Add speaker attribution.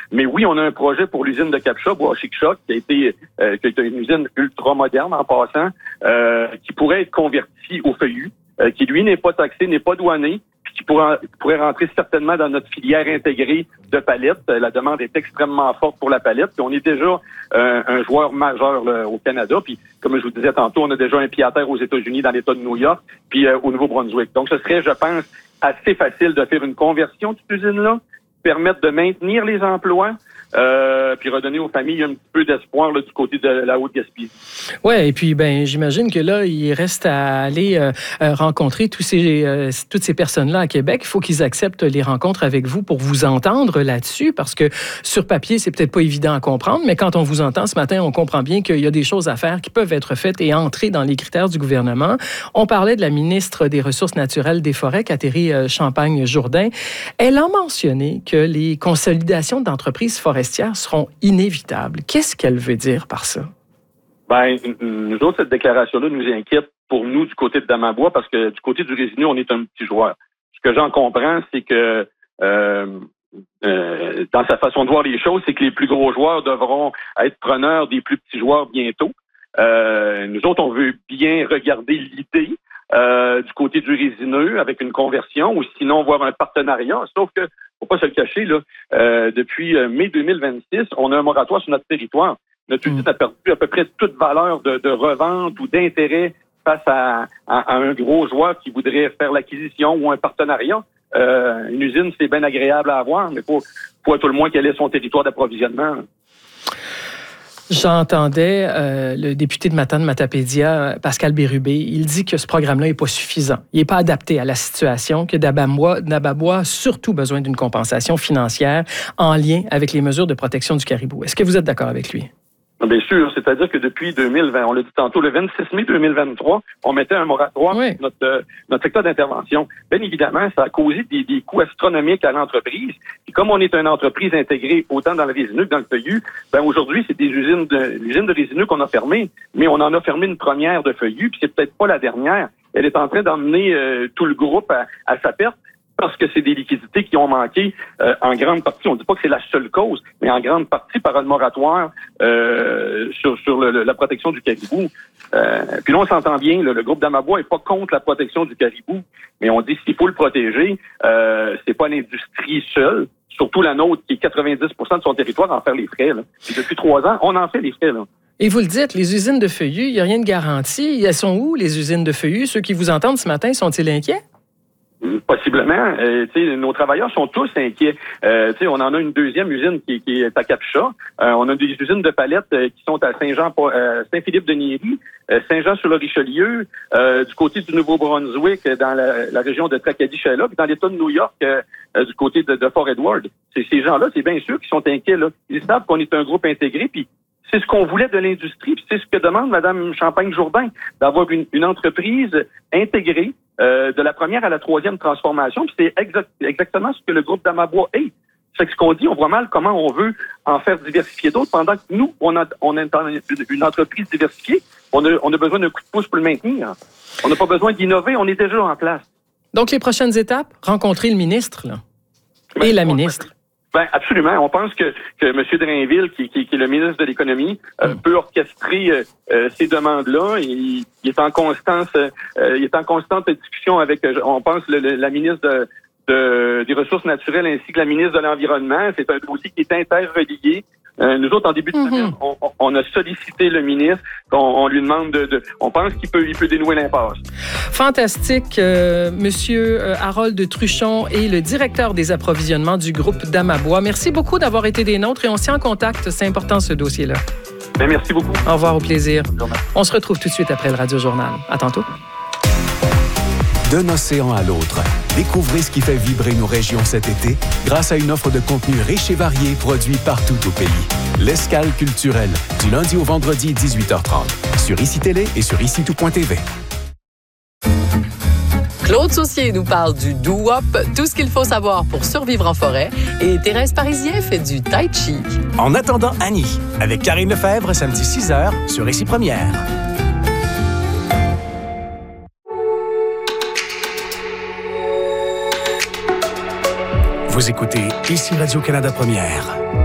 Speaker 1: Mais oui, on a un projet pour l'usine de Capcha, Bois-Chic-Choc, qui est une usine ultra moderne en passant, qui pourrait être convertie au feuillu, qui lui n'est pas taxé, n'est pas douané, puis qui pourrait rentrer certainement dans notre filière intégrée de palettes. La demande est extrêmement forte pour la palette. Puis on est déjà un joueur majeur là, au Canada. Puis comme je vous disais tantôt, on a déjà un pied à terre aux États-Unis, dans l'État de New York, puis au Nouveau-Brunswick. Donc ce serait, je pense, assez facile de faire une conversion de cette usine-là, permettre de maintenir les emplois, puis redonner aux familles un petit peu d'espoir là, du côté de la Haute-Gaspésie.
Speaker 2: Ouais, et puis j'imagine que là, il reste à aller rencontrer toutes ces personnes-là à Québec. Il faut qu'ils acceptent les rencontres avec vous pour vous entendre là-dessus, parce que sur papier, c'est peut-être pas évident à comprendre, mais quand on vous entend ce matin, on comprend bien qu'il y a des choses à faire qui peuvent être faites et entrer dans les critères du gouvernement. On parlait de la ministre des Ressources naturelles des Forêts, Catherine Champagne-Jourdain. Elle a mentionné que les consolidations d'entreprises forestières seront inévitables. Qu'est-ce qu'elle veut dire par ça?
Speaker 1: Nous autres, cette déclaration-là nous inquiète pour nous du côté de Damabois, parce que du côté du résineux, on est un petit joueur. Ce que j'en comprends, c'est que dans sa façon de voir les choses, c'est que les plus gros joueurs devront être preneurs des plus petits joueurs bientôt. Nous autres, on veut bien regarder l'idée du côté du résineux avec une conversion, ou sinon voir un partenariat. Sauf que, faut pas se le cacher, là, depuis mai 2026, on a un moratoire sur notre territoire. Notre usine a perdu à peu près toute valeur de revente ou d'intérêt face à un gros joueur qui voudrait faire l'acquisition ou un partenariat. Une usine, c'est bien agréable à avoir, mais faut à tout le moins qu'elle ait son territoire d'approvisionnement.
Speaker 2: J'entendais le député de Matane-Matapédia, Pascal Bérubé. Il dit que ce programme-là n'est pas suffisant. Il n'est pas adapté à la situation, que Damabois a surtout besoin d'une compensation financière en lien avec les mesures de protection du caribou. Est-ce que vous êtes d'accord avec lui?
Speaker 1: Bien sûr, c'est-à-dire que depuis 2020, on l'a dit tantôt, le 26 mai 2023, on mettait un moratoire sur notre secteur d'intervention. Bien évidemment, ça a causé des coûts astronomiques à l'entreprise. Et comme on est une entreprise intégrée autant dans le résineux que dans le feuillu, aujourd'hui, c'est l'usine de résineux qu'on a fermée, mais on en a fermé une première de feuillu, puis c'est peut-être pas la dernière. Elle est en train d'emmener tout le groupe à sa perte, parce que c'est des liquidités qui ont manqué en grande partie. On ne dit pas que c'est la seule cause, mais en grande partie par un moratoire sur la protection du caribou. Puis là, on s'entend bien, le groupe Damabois n'est pas contre la protection du caribou, mais on dit qu'il faut le protéger. C'est pas l'industrie seule, surtout la nôtre, qui est 90% de son territoire en faire les frais. Là. Puis depuis 3 ans, on en fait les frais. Là.
Speaker 2: Et vous le dites, les usines de feuillus, il n'y a rien de garanti. Elles sont où, les usines de feuillus? Ceux qui vous entendent ce matin, sont-ils inquiets?
Speaker 1: Possiblement. Nos travailleurs sont tous inquiets. On en a une deuxième usine qui est à Capcha. On a des usines de palettes qui sont à Saint-Philippe-de-Niéry, Saint-Jean-sur-le-Richelieu, du côté du Nouveau-Brunswick, dans la région de Tracadie-Sherlock, puis dans l'État de New York, du côté de Fort Edward. Ces gens-là, c'est bien sûr qu'ils sont inquiets. Là. Ils savent qu'on est un groupe intégré, puis c'est ce qu'on voulait de l'industrie, puis c'est ce que demande Mme Champagne-Jourdain, d'avoir une entreprise intégrée de la première à la troisième transformation, puis c'est exactement ce que le groupe Damabois est. C'est ce qu'on dit, on voit mal comment on veut en faire diversifier d'autres, pendant que nous, on est une entreprise diversifiée, on a besoin d'un coup de pouce pour le maintenir. On n'a pas besoin d'innover, on est déjà en place.
Speaker 2: Donc, les prochaines étapes, rencontrer le ministre, là, et la ministre.
Speaker 1: Absolument. On pense que M. Drainville, qui est le ministre de l'Économie, peut orchestrer ces demandes-là. Il est en constante discussion avec, on pense, la ministre des Ressources naturelles ainsi que la ministre de l'Environnement. C'est un dossier qui est interrelié. Nous autres, en début de semaine, on a sollicité le ministre. On lui demande on pense qu'il peut dénouer l'impasse.
Speaker 2: Fantastique. Monsieur Harold Truchon est le directeur des approvisionnements du groupe Damabois. Merci beaucoup d'avoir été des nôtres et on se tient en contact. C'est important, ce dossier-là.
Speaker 1: Bien, merci beaucoup.
Speaker 2: Au revoir, au plaisir. On se retrouve tout de suite après le Radio Journal. À tantôt.
Speaker 3: D'un océan à l'autre, découvrez ce qui fait vibrer nos régions cet été grâce à une offre de contenu riche et varié produit partout au pays. L'Escale culturelle, du lundi au vendredi 18h30, sur ICI Télé et sur ICITOUP.tv.
Speaker 4: Claude Saucier nous parle du doo-wop, tout ce qu'il faut savoir pour survivre en forêt, et Thérèse Parisien fait du tai chi.
Speaker 5: En attendant Annie, avec Karine Lefebvre, samedi 6h, sur ICI Première. Vous écoutez ICI Radio-Canada Première.